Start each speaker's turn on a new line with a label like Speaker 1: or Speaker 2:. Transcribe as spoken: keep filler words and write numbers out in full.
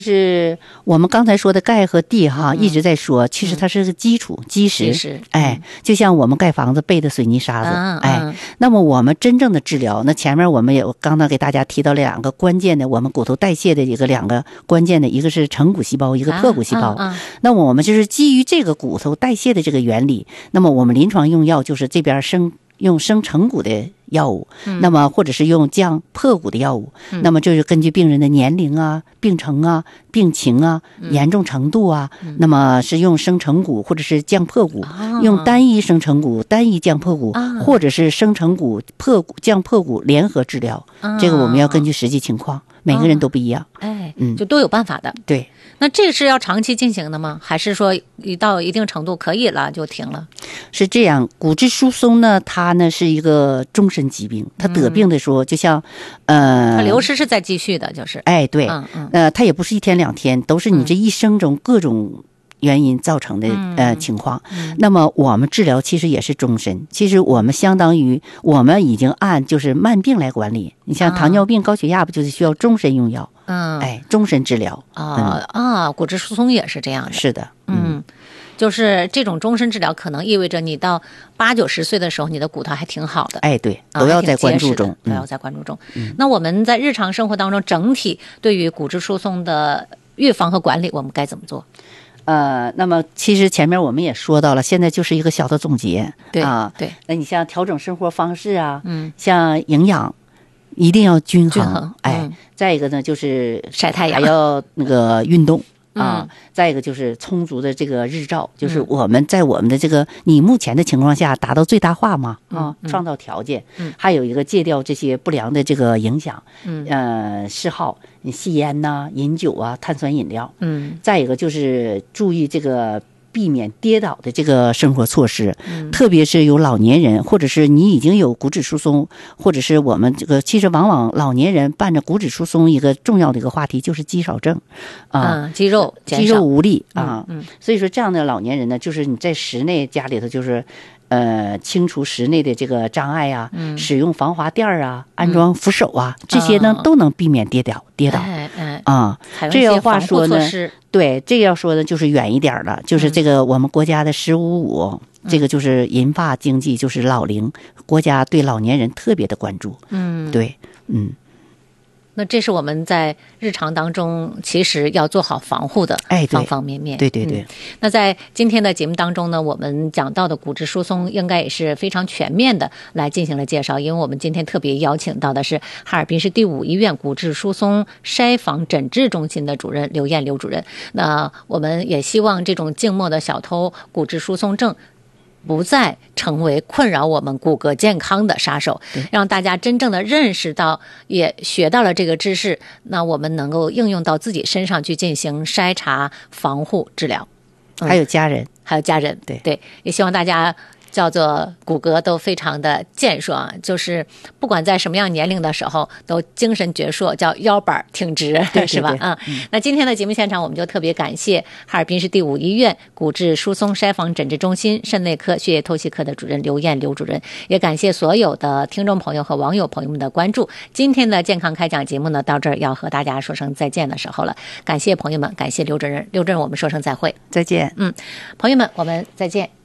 Speaker 1: 是我们刚才说的钙和地哈，一直在说，其实它是个基础基石，哎，就像我们盖房子备的水泥沙子，哎，那么我们真正的治疗，那前面我们也刚刚给大家提到两个关键的，我们骨头代谢的一个两个关键的，一个是成骨细胞，一个破骨细胞。那么我们就是基于这个骨头代谢的这个原理，那么我们临床用药就是这边生用生成骨的药物，那么或者是用降破骨的药物，那么就是根据病人的年龄啊、病程啊、病情啊、严重程度啊，那么是用生成骨或者是降破骨，用单一生成骨、单一降破骨，或者是生成骨、破骨、降破骨联合治疗。这个我们要根据实际情况，每个人都不一样。
Speaker 2: 哎，嗯，就都有办法的。
Speaker 1: 对。
Speaker 2: 那这个是要长期进行的吗？还是说一到一定程度可以了就停了？
Speaker 1: 是这样，骨质疏松呢，它呢是一个终身疾病，它得病的时候，就像，呃，
Speaker 2: 它流失是在继续的，就是，
Speaker 1: 哎，对，
Speaker 2: 嗯嗯，
Speaker 1: 呃，它也不是一天两天，都是你这一生中各种原因造成的呃情况。那么我们治疗其实也是终身，其实我们相当于我们已经按就是慢病来管理。你像糖尿病、高血压，不就是需要终身用药？嗯，哎，终身治疗
Speaker 2: 啊啊，骨质疏松也是这样的。
Speaker 1: 是的，
Speaker 2: 嗯，就是这种终身治疗，可能意味着你到八九十岁的时候，你的骨头还挺好的。
Speaker 1: 哎，对，都要在关注中，
Speaker 2: 都要在关注中。那我们在日常生活当中，整体对于骨质疏松的预防和管理，我们该怎么做？
Speaker 1: 呃，那么其实前面我们也说到了，现在就是一个小的总结，
Speaker 2: 对
Speaker 1: 啊，
Speaker 2: 对。
Speaker 1: 那你像调整生活方式啊，嗯，像营养一定要均衡，
Speaker 2: 均衡
Speaker 1: 哎、嗯，再一个呢就是
Speaker 2: 晒太阳，
Speaker 1: 还要那个运动。啊，再一个就是充足的这个日照，就是我们在我们的这个你目前的情况下达到最大化嘛，啊，创造条件。还有一个戒掉这些不良的这个影响，呃，嗜好，吸烟呐、饮酒啊、碳酸饮料。嗯，再一个就是注意这个。避免跌倒的这个生活措施，嗯、特别是有老年人，或者是你已经有骨质疏松，或者是我们这个，其实往往老年人伴着骨质疏松一个重要的一个话题就是肌少症，啊，
Speaker 2: 嗯、肌肉
Speaker 1: 肌肉无力啊，
Speaker 2: 嗯嗯、
Speaker 1: 所以说这样的老年人呢，就是你在室内家里头就是。呃，清除室内的这个障碍啊，嗯、使用防滑垫啊，安装扶手啊，嗯、这些呢、哦、都能避免跌倒跌倒。
Speaker 2: 哎哎
Speaker 1: 啊，这要话说呢，
Speaker 2: 嗯、
Speaker 1: 对，这个要说呢就是远一点了，就是这个我们国家的“十五五”，嗯、这个就是银发经济，就是老龄，国家对老年人特别的关注。嗯，对，嗯。
Speaker 2: 那这是我们在日常当中其实要做好防护的方方面面。
Speaker 1: 哎、对对 对, 对、
Speaker 2: 嗯。那在今天的节目当中呢，我们讲到的骨质疏松应该也是非常全面的来进行了介绍，因为我们今天特别邀请到的是哈尔滨市第五医院骨质疏松筛防诊治中心的主任刘艳刘主任。那我们也希望这种静默的小偷骨质疏松症不再成为困扰我们骨骼健康的杀手，让大家真正的认识到，也学到了这个知识，那我们能够应用到自己身上去进行筛查、防护、治疗。
Speaker 1: 嗯、还有家人，
Speaker 2: 还有家人，
Speaker 1: 对
Speaker 2: 对，也希望大家叫做骨骼都非常的健硕，就是不管在什么样年龄的时候都精神矍铄，叫腰板挺直，
Speaker 1: 对对对
Speaker 2: 是吧？啊、嗯，那今天的节目现场我们就特别感谢哈尔滨市第五医院骨质疏松筛防诊治中心肾内科血液透析科的主任刘艳刘主任，也感谢所有的听众朋友和网友朋友们的关注。今天的健康开讲节目呢，到这儿要和大家说声再见的时候了，感谢朋友们，感谢刘主任，刘主任我们说声再会，
Speaker 1: 再见。
Speaker 2: 嗯，朋友们，我们再见。